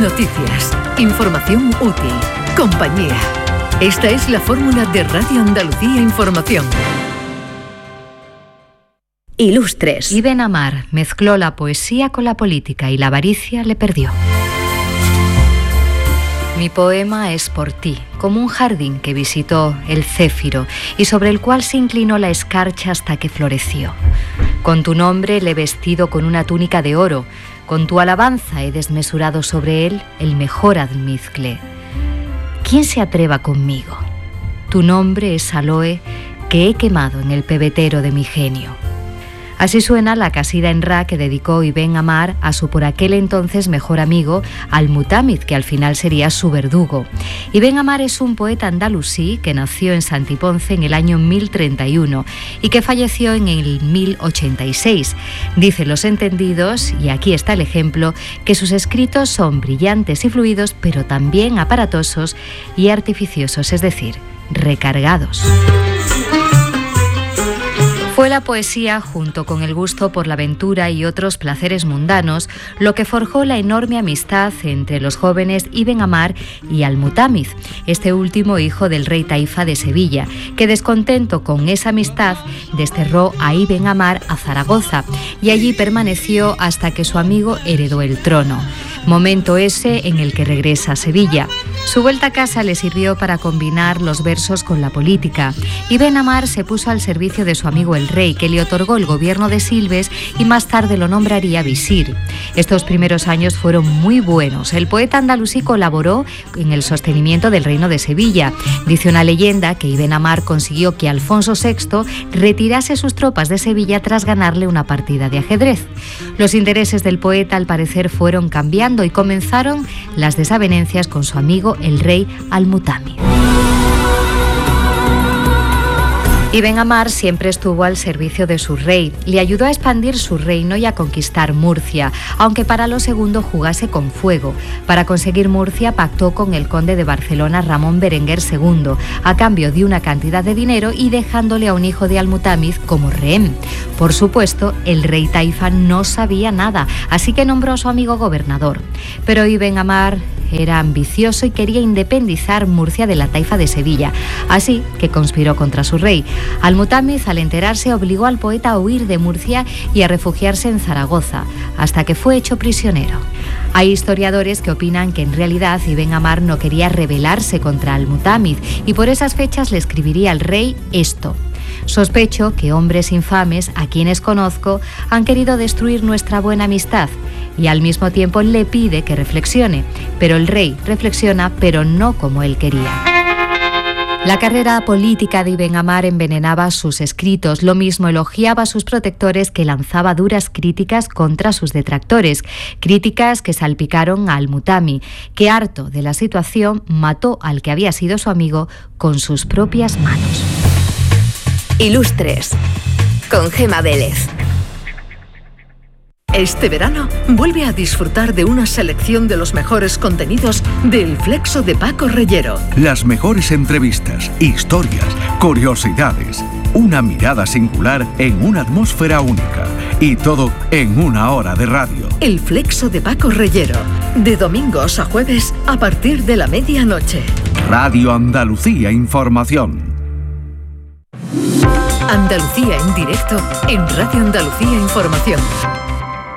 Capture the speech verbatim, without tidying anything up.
noticias, información útil, compañía. Esta es la fórmula de Radio Andalucía Información. Ilustres. Ibn Amar mezcló la poesía con la política y la avaricia le perdió. Mi poema es por ti, como un jardín que visitó el céfiro y sobre el cual se inclinó la escarcha hasta que floreció. Con tu nombre le he vestido con una túnica de oro, con tu alabanza he desmesurado sobre él el mejor almizcle. ¿Quién se atreva conmigo? Tu nombre es aloe que he quemado en el pebetero de mi genio. Así suena la casida en ra que dedicó Ibn Amar a su por aquel entonces mejor amigo, Al-Mutamid, que al final sería su verdugo. Ibn Amar es un poeta andalusí que nació en Santiponce en el año mil treinta y uno y que falleció en el mil ochenta y seis. Dicen los entendidos, y aquí está el ejemplo, que sus escritos son brillantes y fluidos, pero también aparatosos y artificiosos, es decir, recargados. Fue la poesía, junto con el gusto por la aventura y otros placeres mundanos, lo que forjó la enorme amistad entre los jóvenes Ibn Amar y Al-Mutamid, este último hijo del rey Taifa de Sevilla, que descontento con esa amistad desterró a Ibn Amar a Zaragoza y allí permaneció hasta que su amigo heredó el trono. Momento ese en el que regresa a Sevilla. Su vuelta a casa le sirvió para combinar los versos con la política. Ibn Amar se puso al servicio de su amigo el rey, que le otorgó el gobierno de Silves y más tarde lo nombraría visir. Estos primeros años fueron muy buenos. El poeta andalusí colaboró en el sostenimiento del reino de Sevilla. Dice una leyenda que Ibn Amar consiguió que Alfonso sexto retirase sus tropas de Sevilla tras ganarle una partida de ajedrez. Los intereses del poeta al parecer fueron cambiando y comenzaron las desavenencias con su amigo el rey Al-Mutamid. Ibn Amar siempre estuvo al servicio de su rey, le ayudó a expandir su reino y a conquistar Murcia, aunque para lo segundo jugase con fuego. Para conseguir Murcia pactó con el conde de Barcelona Ramón Berenguer segundo, a cambio de una cantidad de dinero y dejándole a un hijo de Al-Mutamid como rehén. Por supuesto, el rey Taifa no sabía nada, así que nombró a su amigo gobernador. Pero Ibn Amar era ambicioso y quería independizar Murcia de la Taifa de Sevilla, así que conspiró contra su rey. Al-Mutamid, al enterarse, obligó al poeta a huir de Murcia y a refugiarse en Zaragoza, hasta que fue hecho prisionero. Hay historiadores que opinan que en realidad Ibn Amar no quería rebelarse contra Al-Mutamid y por esas fechas le escribiría al rey esto: sospecho que hombres infames, a quienes conozco, han querido destruir nuestra buena amistad, y al mismo tiempo le pide que reflexione, pero el rey reflexiona, pero no como él quería. La carrera política de Ibn Amar envenenaba sus escritos, lo mismo elogiaba a sus protectores que lanzaba duras críticas contra sus detractores, críticas que salpicaron a Al-Mutamid, que harto de la situación mató al que había sido su amigo con sus propias manos. Ilustres, con Gema Vélez. Este verano vuelve a disfrutar de una selección de los mejores contenidos del Flexo de Paco Reyero. Las mejores entrevistas, historias, curiosidades, una mirada singular en una atmósfera única y todo en una hora de radio. El Flexo de Paco Reyero, de domingos a jueves a partir de la medianoche. Radio Andalucía Información. Andalucía en directo en Radio Andalucía Información.